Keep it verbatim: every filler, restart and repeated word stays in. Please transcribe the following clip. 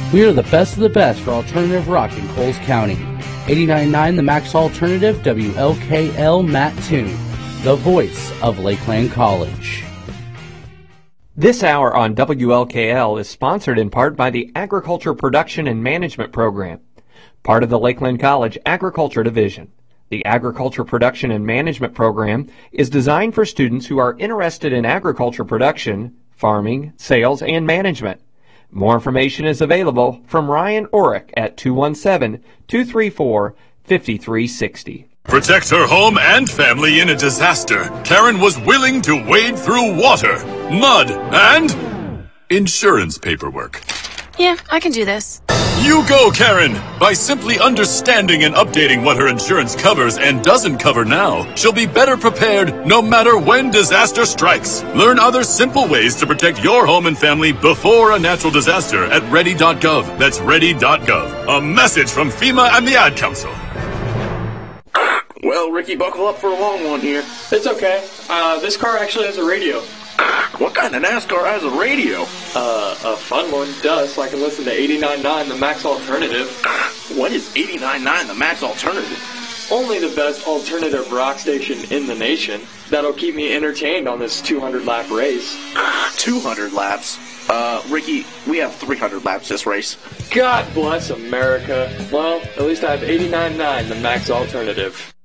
We are the best of the best for alternative rock in Coles County. eighty-nine point nine The Max Alternative, W L K L Matt Toon, the voice of Lakeland College. This hour on W L K L is sponsored in part by the Agriculture Production and Management Program, part of the Lakeland College Agriculture Division. The Agriculture Production and Management Program is designed for students who are interested in agriculture production, farming, sales, and management. More information is available from Ryan Orrick at two one seven, two three four, five three six zero. Protect her home and family in a disaster. Karen was willing to wade through water, mud, and insurance paperwork. Yeah, I can do this. You go, Karen! By simply understanding and updating what her insurance covers and doesn't cover now, she'll be better prepared no matter when disaster strikes. Learn other simple ways to protect your home and family before a natural disaster at ready dot gov. That's ready dot gov. A message from FEMA and the Ad Council. Well, Ricky, buckle up for a long one here. It's okay. Uh, this car actually has a radio. What kind of NASCAR has a radio? Uh, a fun one, does, so I can listen to eighty-nine point nine The Max Alternative. What is eighty-nine point nine The Max Alternative? Only the best alternative rock station in the nation. That'll keep me entertained on this two hundred lap race. two hundred laps? Uh, Ricky, we have three hundred laps this race. God bless America. Well, at least I have eighty-nine point nine The Max Alternative.